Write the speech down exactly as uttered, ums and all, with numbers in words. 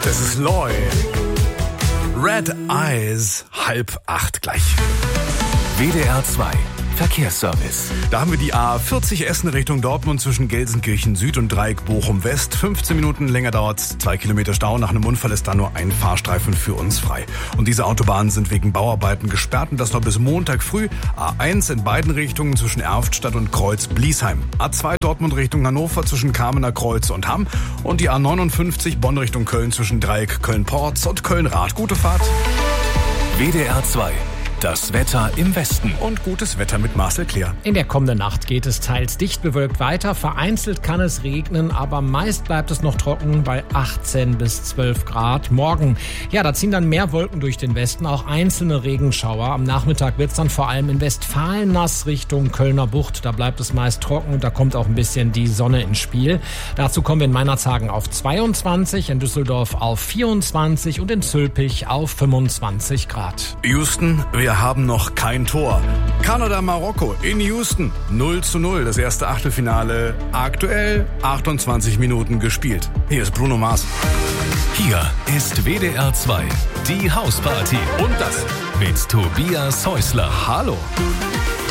Das ist Loy. Red Eyes, halb acht gleich. W D R zwei Verkehrsservice. Da haben wir die A vierzig Essen Richtung Dortmund zwischen Gelsenkirchen Süd und Dreieck Bochum West. fünfzehn Minuten länger dauert's, zwei Kilometer Stau. Nach einem Unfall ist da nur ein Fahrstreifen für uns frei. Und diese Autobahnen sind wegen Bauarbeiten gesperrt und das noch bis Montag früh. A eins in beiden Richtungen zwischen Erftstadt und Kreuz-Bliesheim. A zwei Dortmund Richtung Hannover zwischen Kamener Kreuz und Hamm. Und die A neunundfünfzig Bonn Richtung Köln zwischen Dreieck Köln-Porz und Köln-Rath. Gute Fahrt. W D R zwei. Das Wetter im Westen. Und gutes Wetter mit Marcel Kleer. In der kommenden Nacht geht es teils dicht bewölkt weiter. Vereinzelt kann es regnen, aber meist bleibt es noch trocken bei achtzehn bis zwölf Grad. Morgen, ja, da ziehen dann mehr Wolken durch den Westen, auch einzelne Regenschauer. Am Nachmittag wird es dann vor allem in Westfalen nass Richtung Kölner Bucht. Da bleibt es meist trocken, da kommt auch ein bisschen die Sonne ins Spiel. Dazu kommen wir in Meinerzhagen auf zweiundzwanzig, in Düsseldorf auf vierundzwanzig und in Zülpich auf fünfundzwanzig Grad. Houston, wir Wir haben noch kein Tor. Kanada, Marokko in Houston. null zu null. Das erste Achtelfinale. Aktuell achtundzwanzig Minuten gespielt. Hier ist Bruno Mars. Hier ist W D R zwei, die Hausparty. Und das mit Tobias Häusler. Hallo.